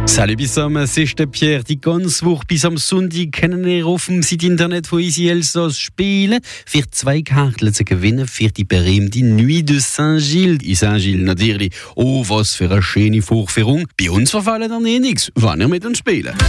Salut bisam, es ist der Pierre. Die ganze Woche bis am Sonntag können wir auf dem Site Internet von Easy Elsass spielen. Für 2 Karten zu gewinnen für die berühmte Nuit de Saint-Gilles. In Saint-Gilles natürlich. Oh, was für eine schöne Vorführung. Bei uns verfallen dann nichts, wenn ihr mit uns spielen.